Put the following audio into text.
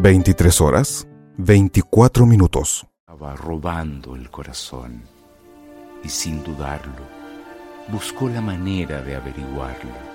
23 horas, 24 minutos. Estaba robando el corazón y sin dudarlo, buscó la manera de averiguarlo.